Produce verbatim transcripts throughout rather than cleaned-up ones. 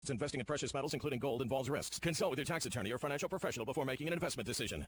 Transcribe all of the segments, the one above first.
Investing in precious metals, including gold, involves risks. Consult with your tax attorney or financial professional before making an investment decision.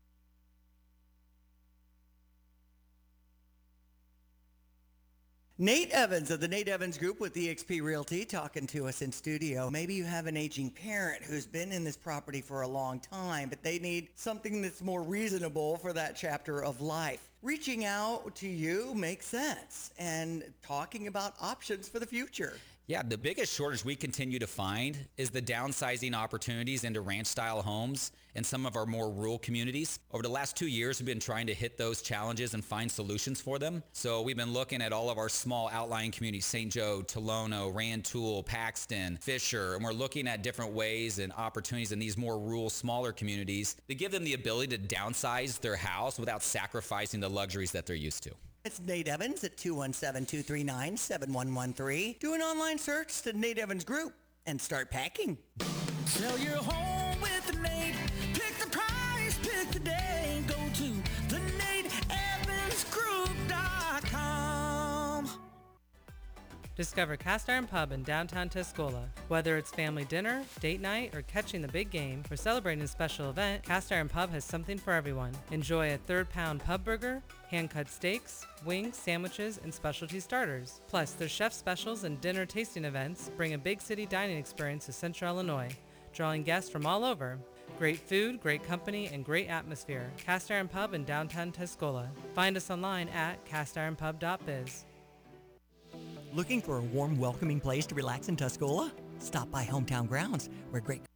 Nate Evans of the Nate Evans Group with E X P Realty talking to us in studio. Maybe you have an aging parent who's been in this property for a long time, but they need something that's more reasonable for that chapter of life. Reaching out to you makes sense and talking about options for the future. Yeah, the biggest shortage we continue to find is the downsizing opportunities into ranch-style homes in some of our more rural communities. Over the last two years, we've been trying to hit those challenges and find solutions for them. So we've been looking at all of our small outlying communities, Saint Joe, Tolono, Rantoul, Paxton, Fisher, and we're looking at different ways and opportunities in these more rural, smaller communities to give them the ability to downsize their house without sacrificing the luxuries that they're used to. It's Nate Evans at two one seven, two three nine, seven one one three. Do an online search to Nate Evans Group and start packing. Sell your home with Nate. Pick the price, pick the day. Go to the nate evans group dot com. Discover Cast Iron Pub in downtown Tuscola. Whether it's family dinner, date night, or catching the big game, or celebrating a special event, Cast Iron Pub has something for everyone. Enjoy a third pound pub burger, hand-cut steaks, wings, sandwiches, and specialty starters. Plus, their chef specials and dinner tasting events bring a big city dining experience to Central Illinois, drawing guests from all over. Great food, great company, and great atmosphere. Cast Iron Pub in downtown Tuscola. Find us online at cast iron pub dot biz. Looking for a warm, welcoming place to relax in Tuscola? Stop by Hometown Grounds, where great